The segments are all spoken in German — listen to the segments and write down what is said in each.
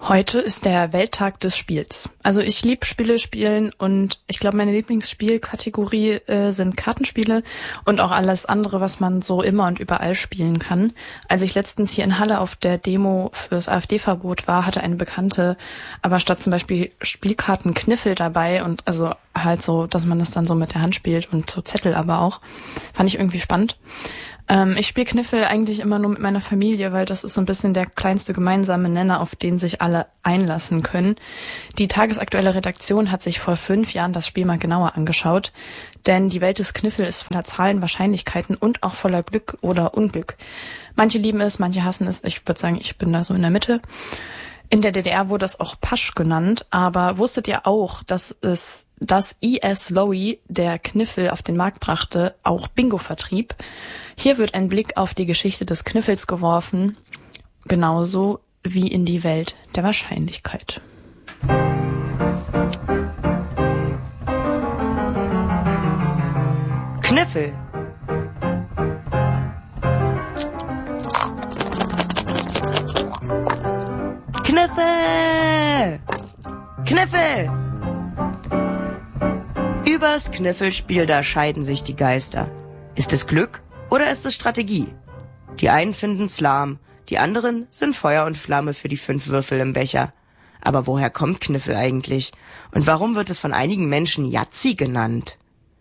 Heute ist der Welttag des Spiels. Also ich liebe Spiele spielen und ich glaube, meine Lieblingsspielkategorie sind Kartenspiele und auch alles andere, was man so immer und überall spielen kann. Als ich letztens hier in Halle auf der Demo fürs AfD-Verbot war, hatte eine Bekannte aber statt zum Beispiel Spielkarten Kniffel dabei und also halt so, dass man das dann so mit der Hand spielt und so Zettel aber auch. Fand ich irgendwie spannend. Ich spiele Kniffel eigentlich immer nur mit meiner Familie, weil das ist so ein bisschen der kleinste gemeinsame Nenner, auf den sich alle einlassen können. Die tagesaktuelle Redaktion hat sich vor 5 Jahren das Spiel mal genauer angeschaut, denn die Welt des Kniffel ist voller Zahlen, Wahrscheinlichkeiten und auch voller Glück oder Unglück. Manche lieben es, manche hassen es. Ich würde sagen, ich bin da so in der Mitte. In der DDR wurde es auch Pasch genannt, aber wusstet ihr auch, dass I.S. Lowy, der Kniffel auf den Markt brachte, auch Bingo vertrieb? Hier wird ein Blick auf die Geschichte des Kniffels geworfen, genauso wie in die Welt der Wahrscheinlichkeit. Kniffel. Kniffel! Kniffel! Übers Kniffelspiel, da scheiden sich die Geister. Ist es Glück oder ist es Strategie? Die einen finden's lahm, die anderen sind Feuer und Flamme für die 5 Würfel im Becher. Aber woher kommt Kniffel eigentlich? Und warum wird es von einigen Menschen Yazzi genannt?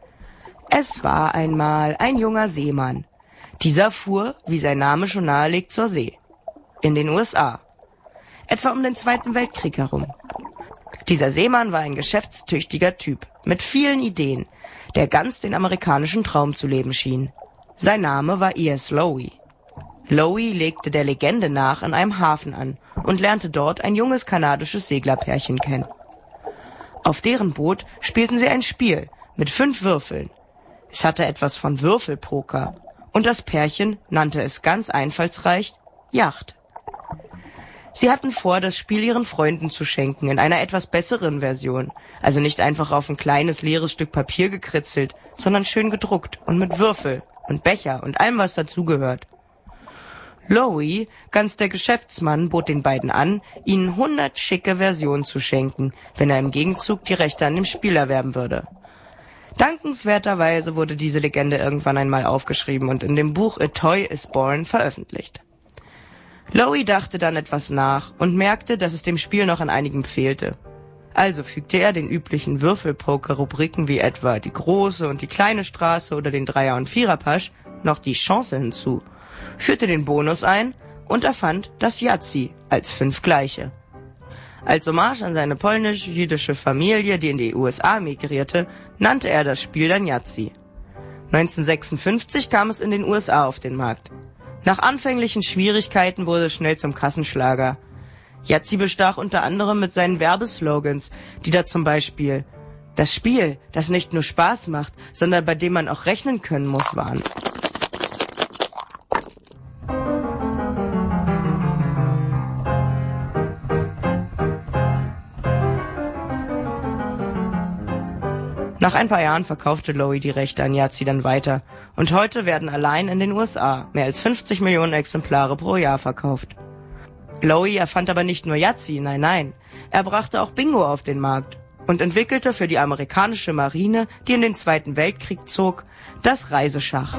Es war einmal ein junger Seemann. Dieser fuhr, wie sein Name schon nahelegt, zur See. In den USA. Etwa um den Zweiten Weltkrieg herum. Dieser Seemann war ein geschäftstüchtiger Typ mit vielen Ideen, der ganz den amerikanischen Traum zu leben schien. Sein Name war I.S. Lowy. Lowy legte der Legende nach in einem Hafen an und lernte dort ein junges kanadisches Seglerpärchen kennen. Auf deren Boot spielten sie ein Spiel mit 5 Würfeln. Es hatte etwas von Würfelpoker und das Pärchen nannte es ganz einfallsreich Yacht. Sie hatten vor, das Spiel ihren Freunden zu schenken, in einer etwas besseren Version. Also nicht einfach auf ein kleines, leeres Stück Papier gekritzelt, sondern schön gedruckt und mit Würfel und Becher und allem, was dazugehört. Lowy, ganz der Geschäftsmann, bot den beiden an, ihnen 100 schicke Versionen zu schenken, wenn er im Gegenzug die Rechte an dem Spiel erwerben würde. Dankenswerterweise wurde diese Legende irgendwann einmal aufgeschrieben und in dem Buch A Toy is Born veröffentlicht. Lowy dachte dann etwas nach und merkte, dass es dem Spiel noch an einigem fehlte. Also fügte er den üblichen Würfelpoker-Rubriken wie etwa die große und die kleine Straße oder den Dreier- und Viererpasch noch die Chance hinzu, führte den Bonus ein und erfand das Yazzi als 5 gleiche. Als Hommage an seine polnisch-jüdische Familie, die in die USA migrierte, nannte er das Spiel dann Yazzi. 1956 kam es in den USA auf den Markt. Nach anfänglichen Schwierigkeiten wurde es schnell zum Kassenschlager. Yazzi bestach unter anderem mit seinen Werbeslogans, die da zum Beispiel das Spiel, das nicht nur Spaß macht, sondern bei dem man auch rechnen können muss, waren. Nach ein paar Jahren verkaufte Lowy die Rechte an Yazzi dann weiter und heute werden allein in den USA mehr als 50 Millionen Exemplare pro Jahr verkauft. Lowy erfand aber nicht nur Yazzi, nein, er brachte auch Bingo auf den Markt und entwickelte für die amerikanische Marine, die in den Zweiten Weltkrieg zog, das Reiseschach.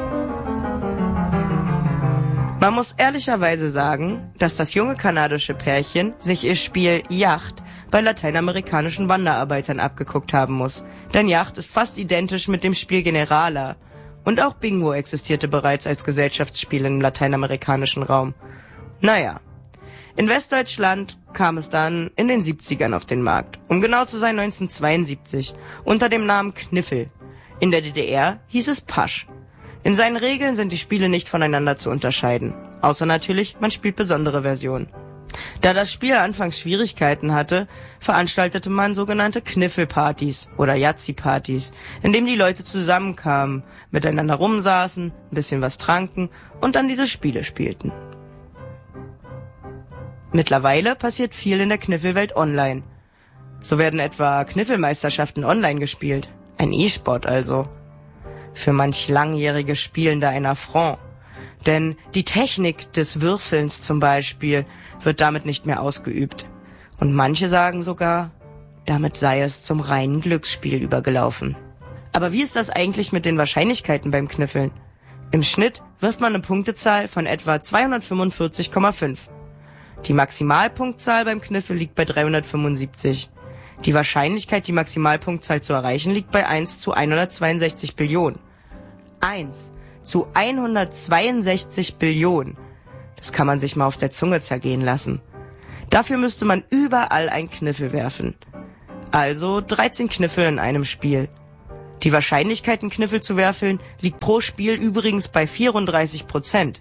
Man muss ehrlicherweise sagen, dass das junge kanadische Pärchen sich ihr Spiel Yacht bei lateinamerikanischen Wanderarbeitern abgeguckt haben muss. Denn Yacht ist fast identisch mit dem Spiel Generala. Und auch Bingo existierte bereits als Gesellschaftsspiel im lateinamerikanischen Raum. Naja, in Westdeutschland kam es dann in den 70ern auf den Markt. Um genau zu sein 1972, unter dem Namen Kniffel. In der DDR hieß es Pasch. In seinen Regeln sind die Spiele nicht voneinander zu unterscheiden. Außer natürlich, man spielt besondere Versionen. Da das Spiel anfangs Schwierigkeiten hatte, veranstaltete man sogenannte Kniffelpartys oder Yazzi-Partys, in denen die Leute zusammenkamen, miteinander rumsaßen, ein bisschen was tranken und dann diese Spiele spielten. Mittlerweile passiert viel in der Kniffelwelt online. So werden etwa Kniffelmeisterschaften online gespielt. Ein E-Sport also. Für manch langjährige Spielende ein Affront. Denn die Technik des Würfelns zum Beispiel wird damit nicht mehr ausgeübt. Und manche sagen sogar, damit sei es zum reinen Glücksspiel übergelaufen. Aber wie ist das eigentlich mit den Wahrscheinlichkeiten beim Kniffeln? Im Schnitt wirft man eine Punktezahl von etwa 245,5. Die Maximalpunktzahl beim Kniffel liegt bei 375. Die Wahrscheinlichkeit, die Maximalpunktzahl zu erreichen, liegt bei 1 zu 162 Billionen. 1 zu 162 Billionen. Das kann man sich mal auf der Zunge zergehen lassen. Dafür müsste man überall einen Kniffel werfen. Also 13 Kniffel in einem Spiel. Die Wahrscheinlichkeit, einen Kniffel zu werfen, liegt pro Spiel übrigens bei 34%.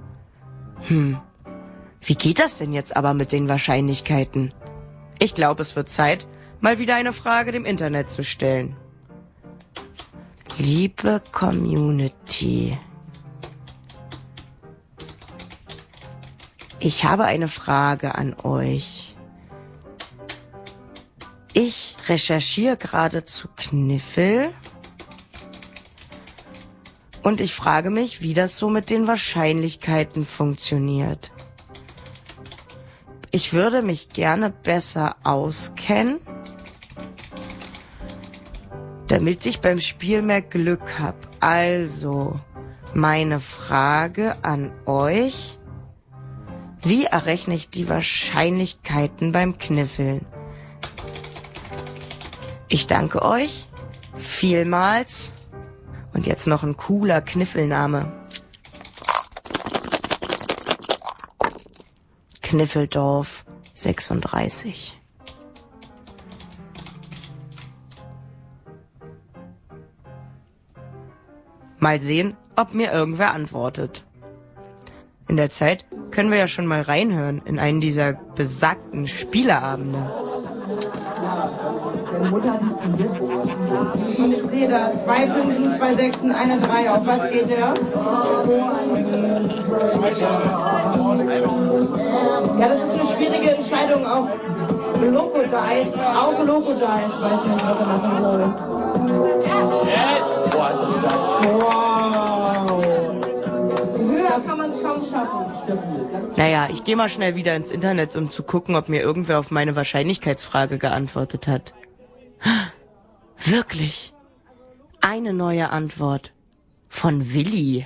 Wie geht das denn jetzt aber mit den Wahrscheinlichkeiten? Ich glaube, es wird Zeit, mal wieder eine Frage dem Internet zu stellen. Liebe Community, ich habe eine Frage an euch. Ich recherchiere gerade zu Kniffel und ich frage mich, wie das so mit den Wahrscheinlichkeiten funktioniert. Ich würde mich gerne besser auskennen, damit ich beim Spiel mehr Glück habe. Also, meine Frage an euch: Wie errechne ich die Wahrscheinlichkeiten beim Kniffeln? Ich danke euch vielmals. Und jetzt noch ein cooler Kniffelname. Kniffeldorf 36. Mal sehen, ob mir irgendwer antwortet. In der Zeit können wir ja schon mal reinhören in einen dieser besagten Spieleabende. Und ich sehe da 2 5, 2 6, eine 3. Auf was geht der? Ja, das ist eine schwierige Entscheidung. Auch Look oder Eis. Auch Look oder Eis. Weiß nicht, was er machen soll. Boah, ist das stark. Wow. Höher kann man es kaum schaffen. Naja, ich gehe mal schnell wieder ins Internet, um zu gucken, ob mir irgendwer auf meine Wahrscheinlichkeitsfrage geantwortet hat. Wirklich? Eine neue Antwort. Von Willi.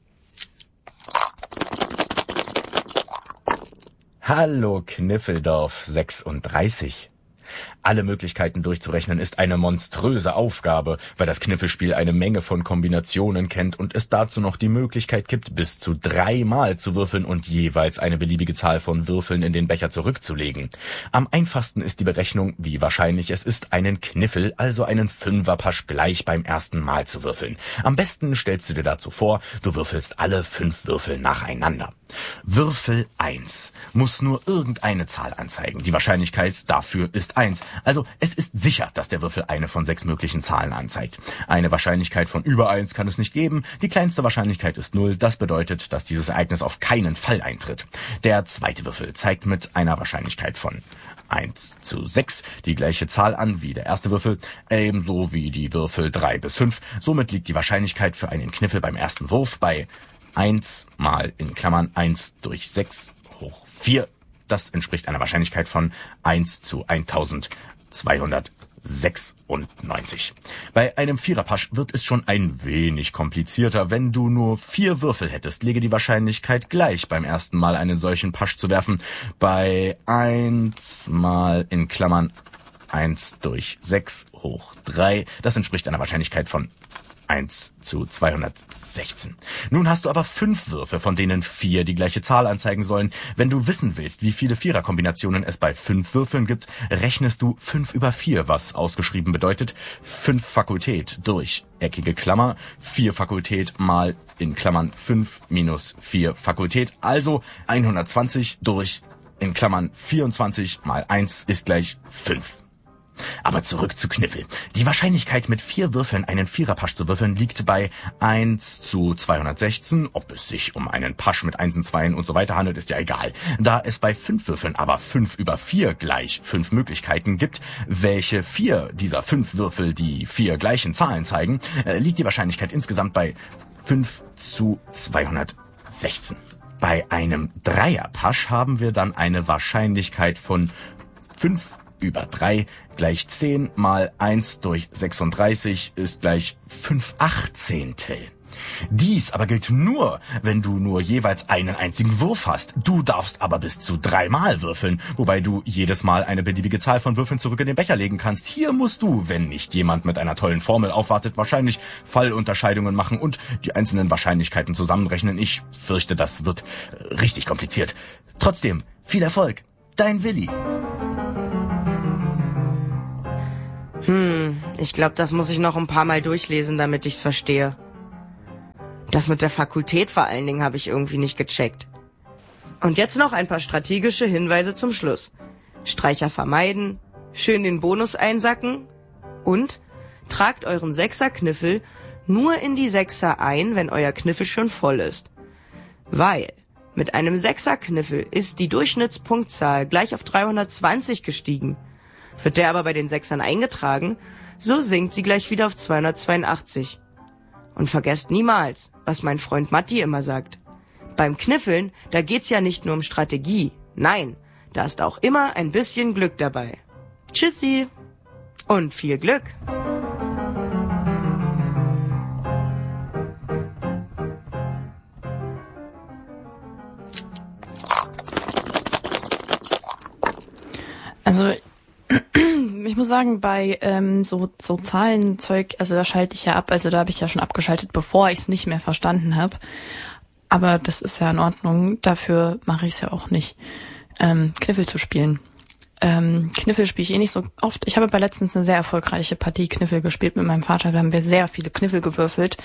Hallo Kniffeldorf 36. Alle Möglichkeiten durchzurechnen ist eine monströse Aufgabe, weil das Kniffelspiel eine Menge von Kombinationen kennt und es dazu noch die Möglichkeit gibt, bis zu 3 Mal zu würfeln und jeweils eine beliebige Zahl von Würfeln in den Becher zurückzulegen. Am einfachsten ist die Berechnung, wie wahrscheinlich es ist, einen Kniffel, also einen Fünferpasch, gleich beim ersten Mal zu würfeln. Am besten stellst du dir dazu vor, du würfelst alle 5 Würfel nacheinander. Würfel 1 muss nur irgendeine Zahl anzeigen. Die Wahrscheinlichkeit dafür ist 1. Also es ist sicher, dass der Würfel eine von 6 möglichen Zahlen anzeigt. Eine Wahrscheinlichkeit von über 1 kann es nicht geben. Die kleinste Wahrscheinlichkeit ist 0. Das bedeutet, dass dieses Ereignis auf keinen Fall eintritt. Der zweite Würfel zeigt mit einer Wahrscheinlichkeit von 1 zu 6 die gleiche Zahl an wie der erste Würfel, ebenso wie die Würfel 3 bis 5. Somit liegt die Wahrscheinlichkeit für einen Kniffel beim ersten Wurf bei 1 mal in Klammern 1 durch 6 hoch 4. Das entspricht einer Wahrscheinlichkeit von 1 zu 1296. Bei einem Viererpasch wird es schon ein wenig komplizierter. Wenn du nur 4 Würfel hättest, läge die Wahrscheinlichkeit gleich beim ersten Mal einen solchen Pasch zu werfen bei 1 mal in Klammern 1 durch 6 hoch 3. Das entspricht einer Wahrscheinlichkeit von 1 zu 216. Nun hast du aber 5 Würfe, von denen 4 die gleiche Zahl anzeigen sollen. Wenn du wissen willst, wie viele Viererkombinationen es bei 5 Würfeln gibt, rechnest du 5 über 4, was ausgeschrieben bedeutet 5 Fakultät durch eckige Klammer, 4 Fakultät mal in Klammern 5 minus 4 Fakultät, also 120 durch in Klammern 24 mal 1 ist gleich 5. Aber zurück zu Kniffel. Die Wahrscheinlichkeit, mit 4 Würfeln einen Viererpasch zu würfeln, liegt bei 1 zu 216. Ob es sich um einen Pasch mit 1 und 2 und so weiter handelt, ist ja egal. Da es bei 5 Würfeln aber 5 über 4 gleich 5 Möglichkeiten gibt, welche 4 dieser 5 Würfel die 4 gleichen Zahlen zeigen, liegt die Wahrscheinlichkeit insgesamt bei 5 zu 216. Bei einem Dreierpasch haben wir dann eine Wahrscheinlichkeit von 5 über 3 gleich 10 mal 1 durch 36 ist gleich 5/18. Dies aber gilt nur, wenn du nur jeweils einen einzigen Wurf hast. Du darfst aber bis zu 3 Mal würfeln, wobei du jedes Mal eine beliebige Zahl von Würfeln zurück in den Becher legen kannst. Hier musst du, wenn nicht jemand mit einer tollen Formel aufwartet, wahrscheinlich Fallunterscheidungen machen und die einzelnen Wahrscheinlichkeiten zusammenrechnen. Ich fürchte, das wird richtig kompliziert. Trotzdem, viel Erfolg. Dein Willi. Ich glaube, das muss ich noch ein paar Mal durchlesen, damit ich's verstehe. Das mit der Fakultät vor allen Dingen habe ich irgendwie nicht gecheckt. Und jetzt noch ein paar strategische Hinweise zum Schluss. Streicher vermeiden, schön den Bonus einsacken und tragt euren Sechser-Kniffel nur in die Sechser ein, wenn euer Kniffel schon voll ist. Weil mit einem Sechser-Kniffel ist die Durchschnittspunktzahl gleich auf 320 gestiegen. Wird der aber bei den Sechsern eingetragen, so sinkt sie gleich wieder auf 282. Und vergesst niemals, was mein Freund Matti immer sagt. Beim Kniffeln, da geht's ja nicht nur um Strategie. Nein, da ist auch immer ein bisschen Glück dabei. Tschüssi und viel Glück. Also ich muss sagen, bei so Zahlenzeug, also da schalte ich ja ab, also da habe ich ja schon abgeschaltet, bevor ich es nicht mehr verstanden habe. Aber das ist ja in Ordnung, dafür mache ich es ja auch nicht, Kniffel zu spielen. Kniffel spiele ich eh nicht so oft. Ich habe aber letztens eine sehr erfolgreiche Partie Kniffel gespielt mit meinem Vater, da haben wir sehr viele Kniffel gewürfelt,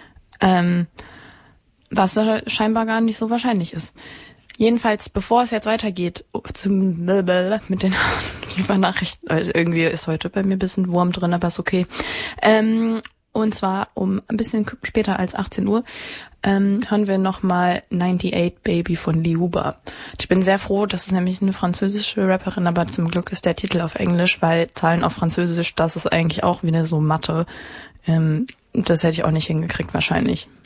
was scheinbar gar nicht so wahrscheinlich ist. Jedenfalls, bevor es jetzt weitergeht, mit den Nachrichten, also irgendwie ist heute bei mir ein bisschen Wurm drin, aber ist okay. Und zwar um ein bisschen später als 18 Uhr hören wir nochmal 98 Baby von Liuba. Ich bin sehr froh, das ist nämlich eine französische Rapperin, aber zum Glück ist der Titel auf Englisch, weil Zahlen auf Französisch, das ist eigentlich auch wieder so Mathe. Das hätte ich auch nicht hingekriegt wahrscheinlich.